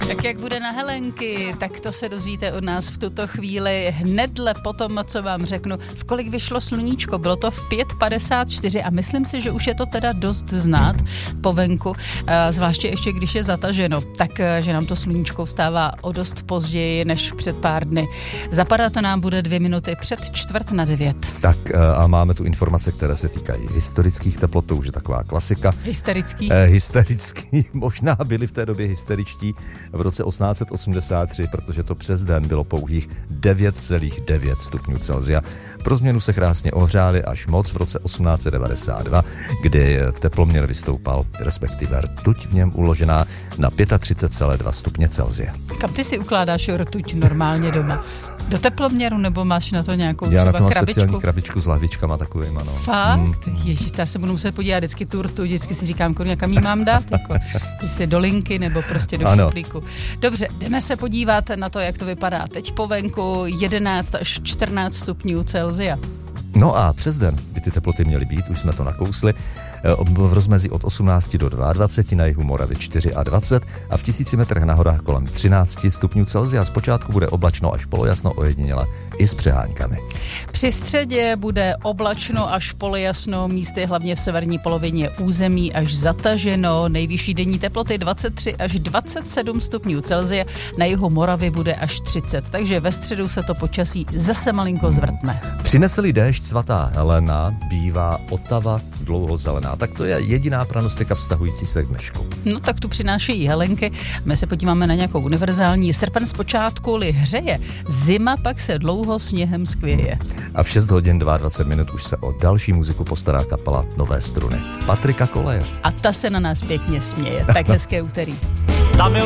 Tak jak bude na Helenky, tak to se dozvíte od nás v tuto chvíli hnedle po tom, co vám řeknu, v kolik vyšlo sluníčko. Bylo to v 5:54 a myslím si, že už je to teda dost znát po venku, zvláště ještě když je zataženo, takže nám to sluníčko vstává o dost později než před pár dny. Zapadat nám bude 2 minuty před 8:45. Tak a máme tu informace, které se týkají historických teplot, to už je taková klasika. Hysterický, možná byli v té době hysteričtí v roce 1883, protože to přes den bylo pouhých 9,9 stupňů Celsia. Pro změnu se krásně ohřáli až moc v roce 1892, kdy teploměr vystoupal, respektive rtuť v něm uložená na 35,2 stupně Celsia. Kam ty si ukládáš rtuť normálně doma? Do teploměru, nebo máš na to nějakou já třeba na to mám krabičku? Speciální krabičku s lahvičkama takovýma, no. Fakt? Ježiš, já se budu muset podívat vždycky tu rtuť, vždycky si říkám, kam jí mám dát, jako, jestli do linky, nebo prostě do šuplíku. Dobře, jdeme se podívat na to, jak to vypadá teď po venku, 11 až 14 stupňů Celsia. No a přes den by ty teploty měly být, už jsme to nakousli, v rozmezí od 18 do 22, na jihu Moravy 24 a v 1000 metrech na horách kolem 13 stupňů Celsia. Zpočátku bude oblačno až polojasno, ojediněle i s přeháňkami. Při středě bude oblačno až polojasno, místy hlavně v severní polovině území až zataženo. Nejvyšší denní teploty 23 až 27 stupňů Celsia, na jihu Moravy bude až 30, takže ve středu se to počasí zase malinko zvrtne. Přinese-li déšť svatá Helena, bývá Otava dlouho zelená. Tak to je jediná pranostika vztahující se k dnešku. No tak tu přinášejí Helenky. My se podíváme na nějakou univerzální. Srpen zpočátku hřeje, zima pak se dlouho sněhem skvěje. A v 6 hodin 22 minut už se o další muziku postará kapela Nové struny Patrika Koleje. A ta se na nás pěkně směje. Tak hezké úterý.